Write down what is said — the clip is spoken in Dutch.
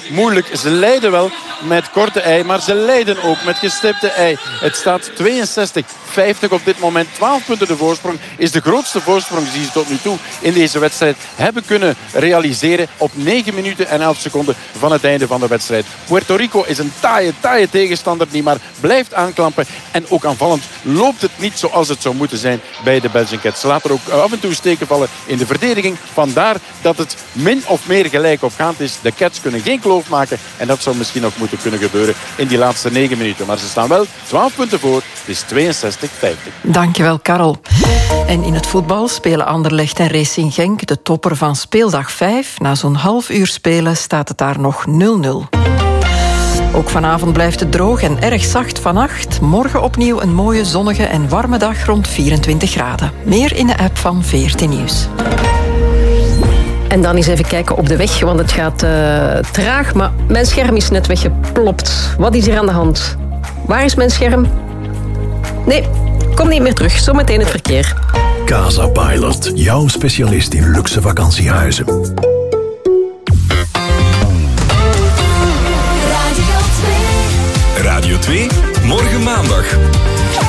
moeilijk. Ze leiden wel met korte ei, maar ze leiden ook met gestipte ei. Het staat 62-50 op dit moment. 12 punten de voorsprong is de grootste voorsprong die ze tot nu toe in deze wedstrijd hebben kunnen realiseren op 9 minuten en 11 seconden van het einde van de wedstrijd. Puerto Rico is een taaie tegenstander die maar blijft aanklampen. En ook aanvallend loopt het niet zoals het zou moeten zijn bij de Belgian Cats. Ze laten er ook af en toe steken vallen in de verdediging. Vandaar dat het min of meer gelijk opgaand is. De Cats kunnen geen kloof maken. En dat zou misschien nog moeten kunnen gebeuren in die laatste 9 minuten. Maar ze staan wel 12 punten voor. Het is 62-50. Dankjewel, Karel. En in het voetbal spelen Anderlecht en Racing Genk de topper van speeldag 5. Na zo'n half uur spelen staat het daar nog 0-0. Ook vanavond blijft het droog en erg zacht vannacht. Morgen opnieuw een mooie, zonnige en warme dag rond 24 graden. Meer in de app van VRT Nieuws. En dan eens even kijken op de weg, want het gaat traag. Maar mijn scherm is net weggeplopt. Wat is hier aan de hand? Waar is mijn scherm? Nee, kom niet meer terug. Zometeen het verkeer. Casa Pilot, jouw specialist in luxe vakantiehuizen. Radio 2, morgen maandag.